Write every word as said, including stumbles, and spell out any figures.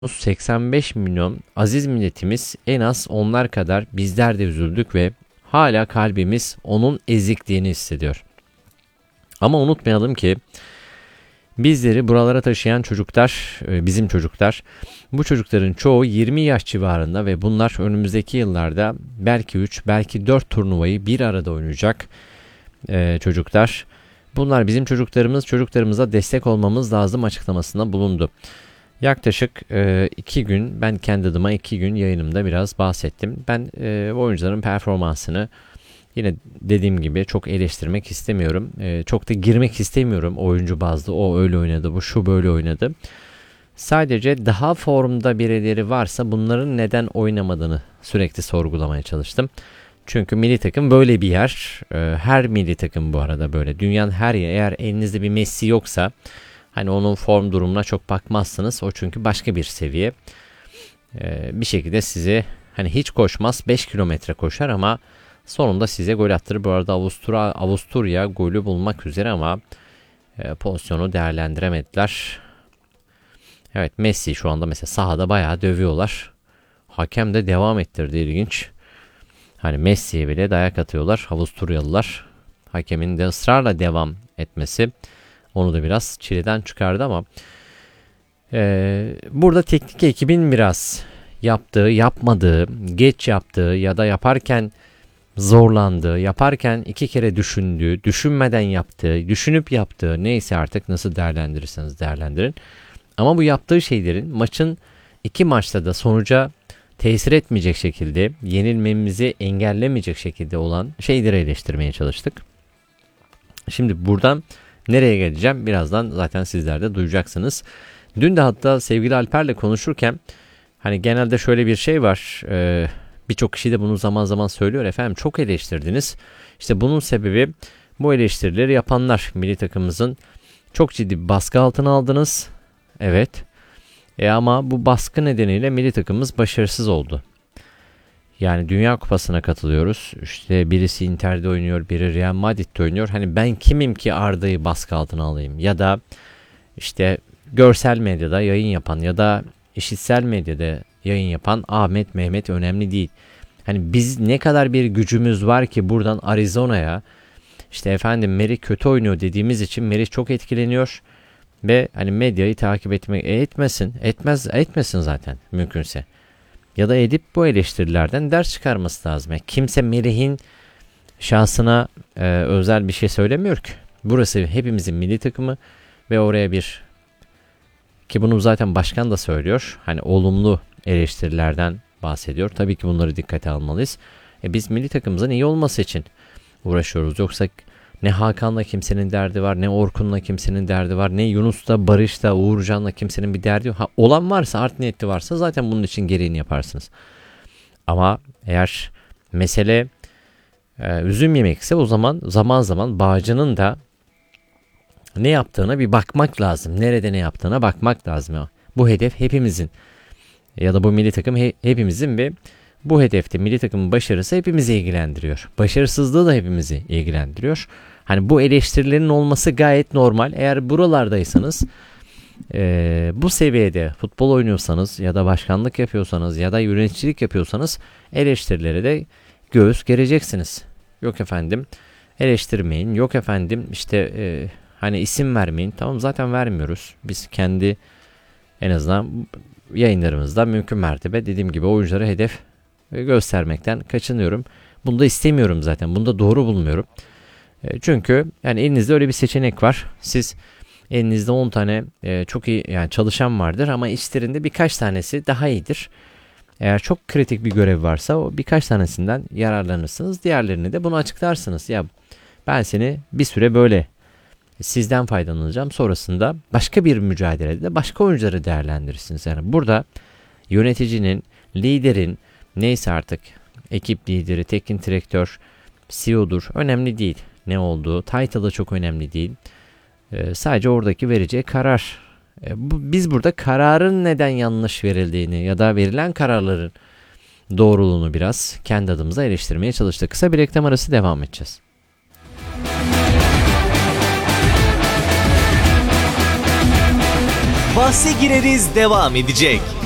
seksen beş milyon aziz milletimiz, en az onlar kadar bizler de üzüldük ve hala kalbimiz onun ezikliğini hissediyor. Ama unutmayalım ki bizleri buralara taşıyan çocuklar, bizim çocuklar, bu çocukların çoğu yirmi yaş civarında ve bunlar önümüzdeki yıllarda belki üç, belki dört turnuvayı bir arada oynayacak ee, çocuklar. Bunlar bizim çocuklarımız, çocuklarımıza destek olmamız lazım açıklamasında bulundu. Yaklaşık e, iki gün, ben kendi adıma iki gün yayınımda biraz bahsettim. Ben e, oyuncuların performansını yine dediğim gibi çok eleştirmek istemiyorum. E, çok da girmek istemiyorum oyuncu bazlı. O öyle oynadı, bu şu böyle oynadı. Sadece daha formda birileri varsa bunların neden oynamadığını sürekli sorgulamaya çalıştım. Çünkü milli takım böyle bir yer. E, her milli takım bu arada böyle. Dünyanın her yeri, eğer elinizde bir Messi yoksa hani onun form durumuna çok bakmazsınız. O çünkü başka bir seviye. Ee, bir şekilde sizi hani hiç koşmaz, beş kilometre koşar ama sonunda size gol attırır. Bu arada Avusturya, Avusturya golü bulmak üzere ama e, pozisyonu değerlendiremediler. Evet, Messi şu anda mesela sahada bayağı dövüyorlar. Hakem de devam ettirdi, ilginç. Hani Messi'ye bile dayak atıyorlar Avusturyalılar. Hakemin de ısrarla devam etmesi onu da biraz çileden çıkardı ama e, burada teknik ekibin biraz yaptığı, yapmadığı, geç yaptığı ya da yaparken zorlandığı, yaparken iki kere düşündüğü, düşünmeden yaptığı, düşünüp yaptığı, neyse artık nasıl değerlendirirseniz değerlendirin. Ama bu yaptığı şeylerin maçın iki maçta da sonuca tesir etmeyecek şekilde, yenilmemizi engellemeyecek şekilde olan şeyleri eleştirmeye çalıştık. Şimdi buradan nereye geleceğim? Birazdan zaten sizler de duyacaksınız. Dün de hatta sevgili Alper'le konuşurken hani genelde şöyle bir şey var. Ee, Birçok kişi de bunu zaman zaman söylüyor. Efendim çok eleştirdiniz. İşte bunun sebebi bu eleştirileri yapanlar. Milli takımımızın çok ciddi bir baskı altına aldınız. Evet. E ama bu baskı nedeniyle milli takımımız başarısız oldu. Yani Dünya Kupası'na katılıyoruz. İşte birisi Inter'de oynuyor, biri Real Madrid'de oynuyor. Hani ben kimim ki Arda'yı baskı altına alayım? Ya da işte görsel medyada yayın yapan ya da işitsel medyada yayın yapan Ahmet, Mehmet önemli değil. Hani biz ne kadar bir gücümüz var ki buradan Arizona'ya işte efendim Merih kötü oynuyor dediğimiz için Merih çok etkileniyor ve hani medyayı takip etmek e, etmesin, etmez etmesin zaten mümkünse. Ya da edip bu eleştirilerden ders çıkarması lazım. Yani kimse Merih'in şahsına e, özel bir şey söylemiyor ki. Burası hepimizin milli takımı ve oraya bir, ki bunu zaten başkan da söylüyor, hani olumlu eleştirilerden bahsediyor. Tabii ki bunları dikkate almalıyız. E, biz milli takımımızın iyi olması için uğraşıyoruz. Yoksa ne Hakan'la kimsenin derdi var, ne Orkun'la kimsenin derdi var, ne Yunus'la, Barış'la, Uğurcan'la kimsenin bir derdi yok. Ha, olan varsa, art niyetli varsa zaten bunun için gereğini yaparsınız. Ama eğer mesele e, üzüm yemekse o zaman zaman zaman Bağcı'nın da ne yaptığına bir bakmak lazım. Nerede ne yaptığına bakmak lazım. Ya. Bu hedef hepimizin ya da bu milli takım he, hepimizin ve bu hedefte milli takımın başarısı hepimizi ilgilendiriyor. Başarısızlığı da hepimizi ilgilendiriyor. Hani bu eleştirilerin olması gayet normal. Eğer buralardaysanız, e, bu seviyede futbol oynuyorsanız ya da başkanlık yapıyorsanız ya da yöneticilik yapıyorsanız eleştirilere de göğüs gereceksiniz. Yok efendim eleştirmeyin. Yok efendim işte e, hani isim vermeyin. Tamam, zaten vermiyoruz. Biz kendi en azından yayınlarımızda mümkün mertebe dediğim gibi oyunculara hedef göstermekten kaçınıyorum. Bunu da istemiyorum zaten. Bunu da doğru bulmuyorum. E, çünkü yani elinizde öyle bir seçenek var. Siz elinizde on tane e, çok iyi yani çalışan vardır ama işlerinde birkaç tanesi daha iyidir. Eğer çok kritik bir görev varsa o birkaç tanesinden yararlanırsınız. Diğerlerini de bunu açıklarsınız. Ya ben seni bir süre böyle sizden faydalanacağım. Sonrasında başka bir mücadelede başka oyuncuları değerlendirirsiniz. Yani burada yöneticinin, liderin, neyse artık ekip lideri, teknik direktör, C E O'dur önemli değil. Ne olduğu, title'ı çok önemli değil. Ee, sadece oradaki vereceği karar. Ee, bu, biz burada kararın neden yanlış verildiğini ya da verilen kararların doğruluğunu biraz kendi adımıza eleştirmeye çalıştık. Kısa bir reklam arası, devam edeceğiz. Bahse gireriz devam edecek.